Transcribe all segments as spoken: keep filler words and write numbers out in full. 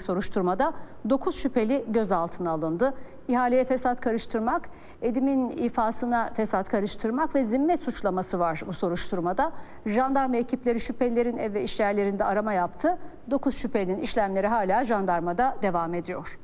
soruşturmada dokuz şüpheli gözaltına alındı. İhaleye fesat karıştırmak, Edim'in ifasına fesat karıştırmak ve zimme suçlaması var bu soruşturmada. Jandarma ekipleri şüphelilerin ev ve iş yerlerinde arama yaptı. dokuz şüphelinin işlemleri hala jandarmada devam ediyor.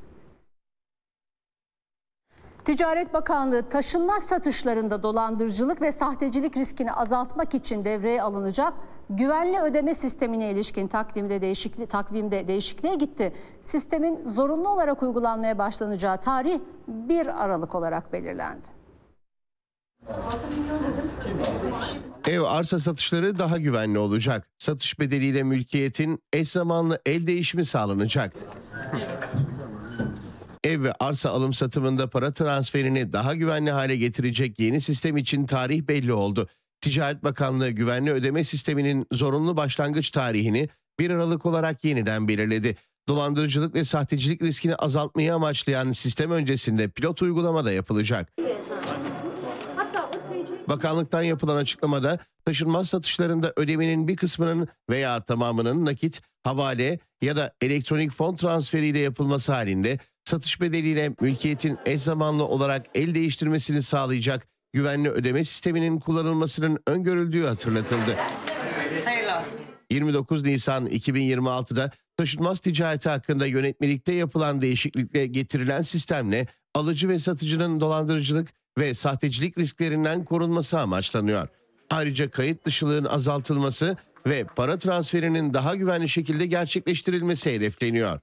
Ticaret Bakanlığı taşınmaz satışlarında dolandırıcılık ve sahtecilik riskini azaltmak için devreye alınacak güvenli ödeme sistemine ilişkin takvimde değişikliğe, takvimde değişikliğe gitti. Sistemin zorunlu olarak uygulanmaya başlanacağı tarih bir Aralık olarak belirlendi. Ev arsa satışları daha güvenli olacak. Satış bedeliyle mülkiyetin eş zamanlı el değişimi sağlanacak. Ev ve arsa alım satımında para transferini daha güvenli hale getirecek yeni sistem için tarih belli oldu. Ticaret Bakanlığı güvenli ödeme sisteminin zorunlu başlangıç tarihini bir Aralık olarak yeniden belirledi. Dolandırıcılık ve sahtecilik riskini azaltmayı amaçlayan sistem öncesinde pilot uygulama da yapılacak. Bakanlıktan yapılan açıklamada taşınmaz satışlarında ödemenin bir kısmının veya tamamının nakit, havale ya da elektronik fon transferiyle yapılması halinde satış bedeliyle mülkiyetin eş zamanlı olarak el değiştirmesini sağlayacak güvenli ödeme sisteminin kullanılmasının öngörüldüğü hatırlatıldı. yirmi dokuz Nisan iki bin yirmi altıda taşınmaz ticareti hakkında yönetmelikte yapılan değişiklikle getirilen sistemle alıcı ve satıcının dolandırıcılık ve sahtecilik risklerinden korunması amaçlanıyor. Ayrıca kayıt dışılığın azaltılması ve para transferinin daha güvenli şekilde gerçekleştirilmesi hedefleniyor.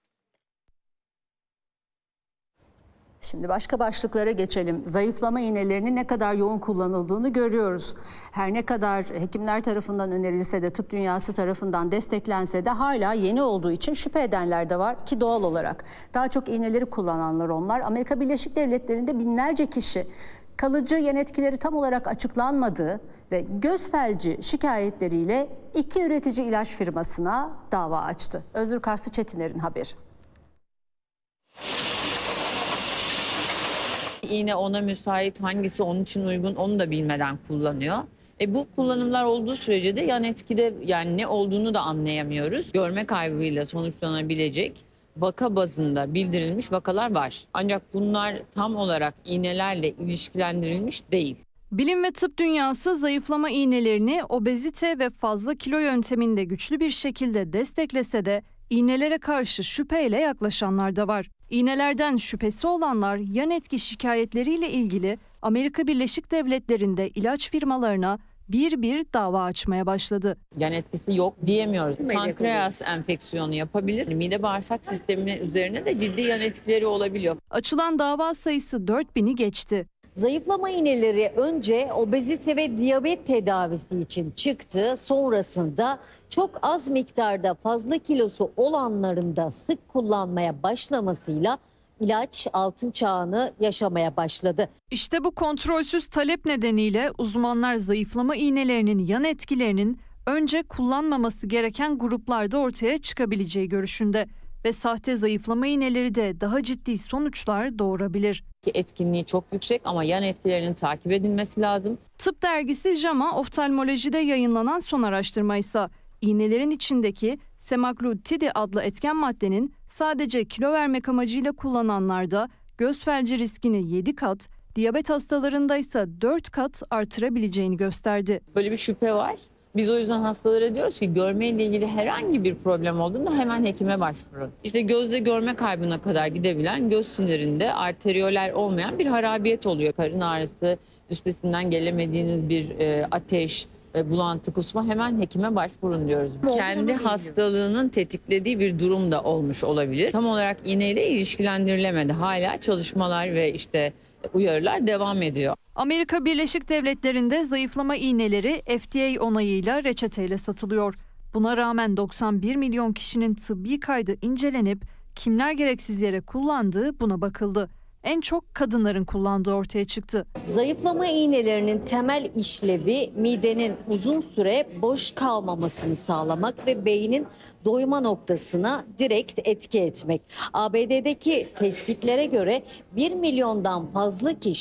Şimdi başka başlıklara geçelim. Zayıflama iğnelerinin ne kadar yoğun kullanıldığını görüyoruz. Her ne kadar hekimler tarafından önerilse de tıp dünyası tarafından desteklense de hala yeni olduğu için şüphe edenler de var ki doğal olarak. Daha çok iğneleri kullananlar onlar. Amerika Birleşik Devletleri'nde binlerce kişi kalıcı yan etkileri tam olarak açıklanmadığı ve göz felci şikayetleriyle iki üretici ilaç firmasına dava açtı. Özgür Karslı Çetiner'in haberi. İğne ona müsait, hangisi onun için uygun onu da bilmeden kullanıyor. E bu kullanımlar olduğu sürece de yan etkide yani ne olduğunu da anlayamıyoruz. Görme kaybıyla sonuçlanabilecek vaka bazında bildirilmiş vakalar var. Ancak bunlar tam olarak iğnelerle ilişkilendirilmiş değil. Bilim ve tıp dünyası zayıflama iğnelerini obezite ve fazla kilo yönteminde güçlü bir şekilde desteklese de iğnelere karşı şüpheyle yaklaşanlar da var. İğnelerden şüphesi olanlar yan etki şikayetleriyle ilgili Amerika Birleşik Devletleri'nde ilaç firmalarına bir bir dava açmaya başladı. Yan etkisi yok diyemiyoruz. Pankreas enfeksiyonu yapabilir. Mide bağırsak sistemi üzerine de ciddi yan etkileri olabiliyor. Açılan dava sayısı dört bini geçti. Zayıflama iğneleri önce obezite ve diyabet tedavisi için çıktı. Sonrasında çok az miktarda fazla kilosu olanların da sık kullanmaya başlamasıyla ilaç altın çağını yaşamaya başladı. İşte bu kontrolsüz talep nedeniyle uzmanlar zayıflama iğnelerinin yan etkilerinin önce kullanmaması gereken gruplarda ortaya çıkabileceği görüşünde ve sahte zayıflama iğneleri de daha ciddi sonuçlar doğurabilir. Etkinliği çok yüksek ama yan etkilerinin takip edilmesi lazım. Tıp dergisi JAMA Oftalmoloji'de yayınlanan son araştırma ise iğnelerin içindeki semaglutidi adlı etken maddenin sadece kilo vermek amacıyla kullananlarda göz felci riskini yedi kat, diyabet hastalarında ise dört kat artırabileceğini gösterdi. Böyle bir şüphe var. Biz o yüzden hastalara diyoruz ki görmeyle ilgili herhangi bir problem olduğunda hemen hekime başvurun. İşte gözde görme kaybına kadar gidebilen göz sinirinde arteriyoler olmayan bir harabiyet oluyor. Karın ağrısı, üstesinden gelemediğiniz bir e, ateş, e, bulantı, kusma, hemen hekime başvurun diyoruz. Kendi hastalığının tetiklediği bir durum da olmuş olabilir. Tam olarak iğneyle ilişkilendirilemedi. Hala çalışmalar ve işte uyarılar devam ediyor. Amerika Birleşik Devletleri'nde zayıflama iğneleri F D A onayıyla reçeteyle satılıyor. Buna rağmen doksan bir milyon kişinin tıbbi kaydı incelenip kimler gereksiz yere kullandığı buna bakıldı. En çok kadınların kullandığı ortaya çıktı. Zayıflama iğnelerinin temel işlevi midenin uzun süre boş kalmamasını sağlamak ve beynin doyma noktasına direkt etki etmek. A B D'deki tespitlere göre bir milyondan fazla kişi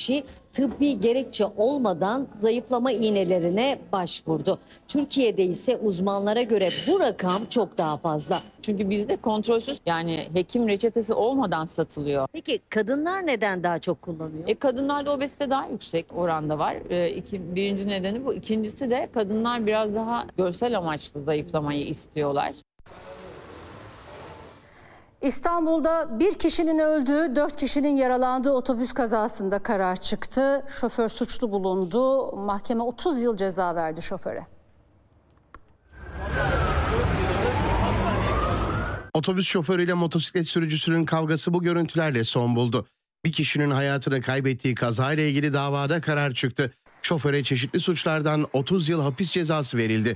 tıbbi gerekçe olmadan zayıflama iğnelerine başvurdu. Türkiye'de ise uzmanlara göre bu rakam çok daha fazla. Çünkü bizde kontrolsüz, yani hekim reçetesi olmadan satılıyor. Peki kadınlar neden daha çok kullanıyor? E, kadınlarda obezite daha yüksek oranda var. E, iki, birinci nedeni bu. İkincisi de kadınlar biraz daha görsel amaçlı zayıflamayı istiyorlar. İstanbul'da bir kişinin öldüğü, dört kişinin yaralandığı otobüs kazasında karar çıktı. Şoför suçlu bulundu. Mahkeme otuz yıl ceza verdi şoföre. Otobüs şoförüyle motosiklet sürücüsünün kavgası bu görüntülerle son buldu. Bir kişinin hayatını kaybettiği kazayla ilgili davada karar çıktı. Şoföre çeşitli suçlardan otuz yıl hapis cezası verildi.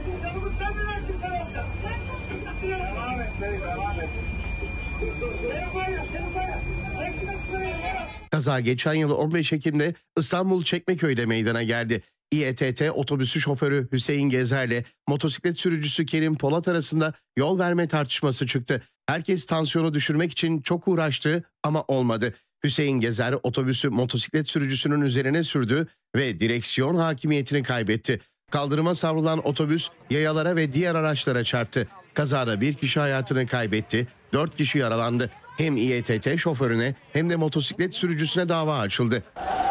Kaza geçen yıl on beş Ekim'de İstanbul Çekmeköy'de meydana geldi. İETT otobüsü şoförü Hüseyin Gezer'le motosiklet sürücüsü Kerim Polat arasında yol verme tartışması çıktı. Herkes tansiyonu düşürmek için çok uğraştı ama olmadı. Hüseyin Gezer otobüsü motosiklet sürücüsünün üzerine sürdü ve direksiyon hakimiyetini kaybetti. Kaldırıma savrulan otobüs yayalara ve diğer araçlara çarptı. Kazada bir kişi hayatını kaybetti, dört kişi yaralandı. Hem İETT şoförüne hem de motosiklet sürücüsüne dava açıldı.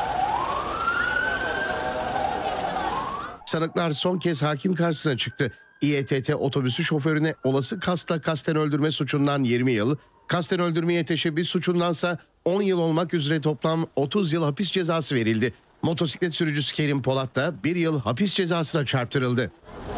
Sanıklar son kez hakim karşısına çıktı. İETT otobüsü şoförüne olası kasta kasten öldürme suçundan yirmi yıl, kasten öldürmeye teşebbüs suçundansa on yıl olmak üzere toplam otuz yıl hapis cezası verildi. Motosiklet sürücüsü Kerim Polat da bir yıl hapis cezasına çarptırıldı.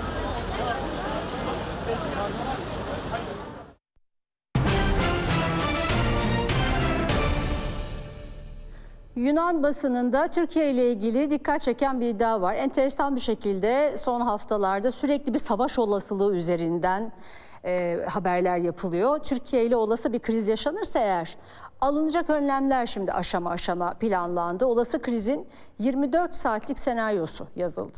Yunan basınında Türkiye ile ilgili dikkat çeken bir iddia var. Enteresan bir şekilde son haftalarda sürekli bir savaş olasılığı üzerinden e, haberler yapılıyor. Türkiye ile olası bir kriz yaşanırsa eğer alınacak önlemler şimdi aşama aşama planlandı. Olası krizin yirmi dört saatlik senaryosu yazıldı.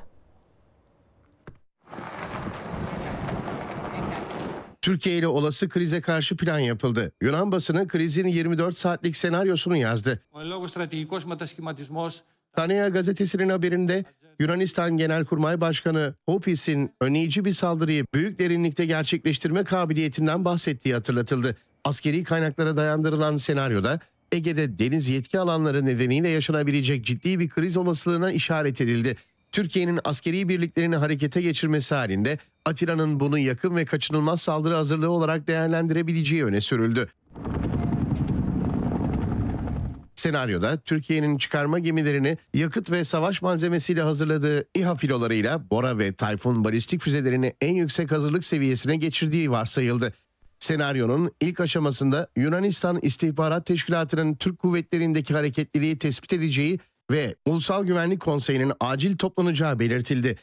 Türkiye ile olası krize karşı plan yapıldı. Yunan basını krizin yirmi dört saatlik senaryosunu yazdı. Tanea gazetesinin haberinde Yunanistan Genelkurmay Başkanı Hopis'in önleyici bir saldırıyı büyük derinlikte gerçekleştirme kabiliyetinden bahsettiği hatırlatıldı. Askeri kaynaklara dayandırılan senaryoda Ege'de deniz yetki alanları nedeniyle yaşanabilecek ciddi bir kriz olasılığına işaret edildi. Türkiye'nin askeri birliklerini harekete geçirmesi halinde Atina'nın bunu yakın ve kaçınılmaz saldırı hazırlığı olarak değerlendirebileceği öne sürüldü. Senaryoda Türkiye'nin çıkarma gemilerini yakıt ve savaş malzemesiyle hazırladığı İHA filolarıyla Bora ve Tayfun balistik füzelerini en yüksek hazırlık seviyesine geçirdiği varsayıldı. Senaryonun ilk aşamasında Yunanistan İstihbarat Teşkilatı'nın Türk kuvvetlerindeki hareketliliği tespit edeceği ve Ulusal Güvenlik Konseyi'nin acil toplanacağı belirtildi.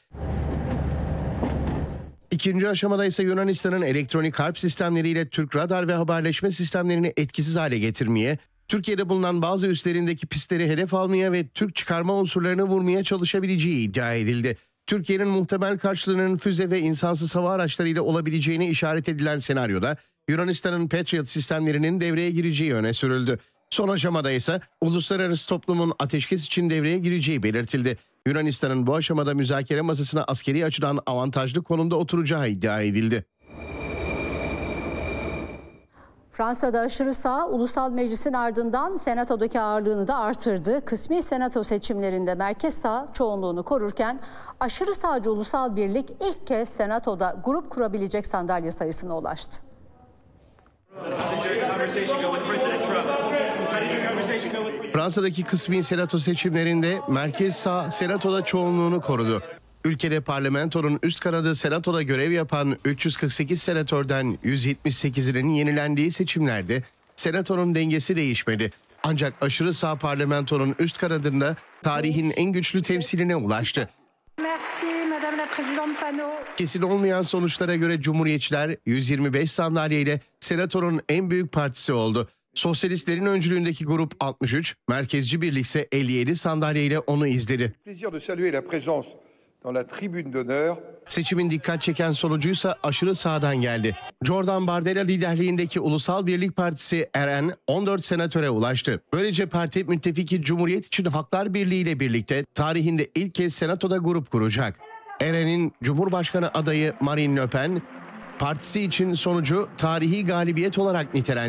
İkinci aşamada ise Yunanistan'ın elektronik harp sistemleriyle Türk radar ve haberleşme sistemlerini etkisiz hale getirmeye, Türkiye'de bulunan bazı üslerindeki pistleri hedef almaya ve Türk çıkarma unsurlarını vurmaya çalışabileceği iddia edildi. Türkiye'nin muhtemel karşılığının füze ve insansız hava araçlarıyla olabileceğine işaret edilen senaryoda Yunanistan'ın Patriot sistemlerinin devreye gireceği öne sürüldü. Son aşamada ise uluslararası toplumun ateşkes için devreye gireceği belirtildi. Yunanistan'ın bu aşamada müzakere masasına askeri açıdan avantajlı konumda oturacağı iddia edildi. Fransa'da aşırı sağ Ulusal Meclis'in ardından Senato'daki ağırlığını da artırdı. Kısmi Senato seçimlerinde merkez sağ çoğunluğunu korurken aşırı sağcı Ulusal Birlik ilk kez Senato'da grup kurabilecek sandalye sayısına ulaştı. Fransa'daki kısmi senato seçimlerinde merkez sağ senatoda çoğunluğunu korudu. Ülkede parlamentonun üst kanadı senatoda görev yapan üç yüz kırk sekiz senatörden yüz yetmiş sekizinin yenilendiği seçimlerde senatonun dengesi değişmedi. Ancak aşırı sağ parlamentonun üst kanadında tarihin en güçlü temsiline ulaştı. Kesin olmayan sonuçlara göre Cumhuriyetçiler yüz yirmi beş sandalyeyle senatonun en büyük partisi oldu. Sosyalistlerin öncülüğündeki grup altmış üç, Merkezci Birlik ise elli yedi sandalyeyle onu izledi. dans la tribune d'honneur. Seçimin dikkat çeken sonucuysa aşırı sağdan geldi. Jordan Bardella liderliğindeki Ulusal Birlik Partisi R N on dört senatöre ulaştı. Böylece parti müttefiki Cumhuriyet için Haklar Birliği ile birlikte tarihinde ilk kez senatoda grup kuracak. R N'in Cumhurbaşkanı adayı Marine Le Pen, partisi için sonucu tarihi galibiyet olarak nitelendirdi.